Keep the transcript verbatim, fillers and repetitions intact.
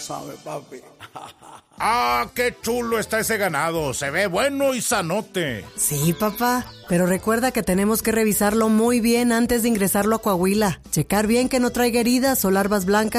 sabe, papi. ¡Ah, qué chulo está ese ganado! Se ve bueno y sanote. Sí, papá, pero recuerda que tenemos que revisarlo muy bien antes de ingresarlo a Coahuila. Checar bien que no traiga heridas o larvas blancas